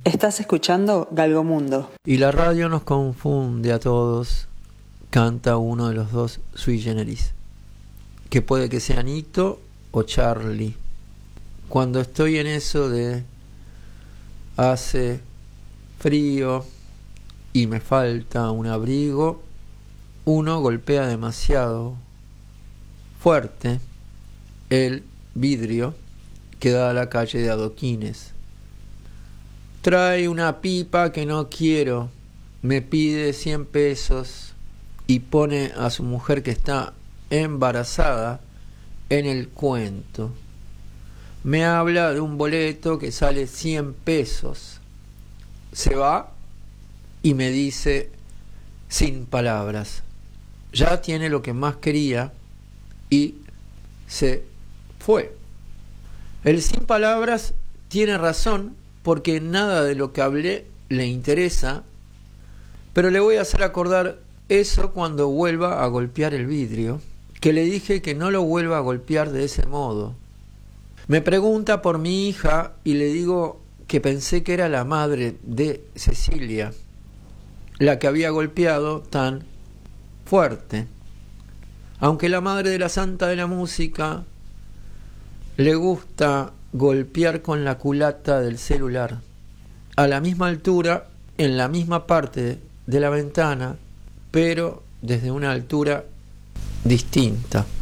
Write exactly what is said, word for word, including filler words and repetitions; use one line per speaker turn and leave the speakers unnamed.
Estás escuchando Galgomundo.
Y la radio nos confunde a todos, canta uno de los dos sui generis, que puede que sea Nito o Charlie. Cuando estoy en eso de hace frío y me falta un abrigo, uno golpea demasiado fuerte el vidrio que da a la calle de adoquines. Trae una pipa que no quiero, me pide cien pesos y pone a su mujer que está embarazada en el cuento. Me habla de un boleto que sale cien pesos. Se va y me dice sin palabras. Ya tiene lo que más quería y se fue. El sin palabras tiene razón porque nada de lo que hablé le interesa, pero le voy a hacer acordar eso cuando vuelva a golpear el vidrio, que le dije que no lo vuelva a golpear de ese modo. Me pregunta por mi hija y le digo que pensé que era la madre de Cecilia, la que había golpeado tan fuerte. Aunque la madre de la santa de la música le gusta golpear con la culata del celular, a la misma altura, en la misma parte de la ventana, pero desde una altura distinta.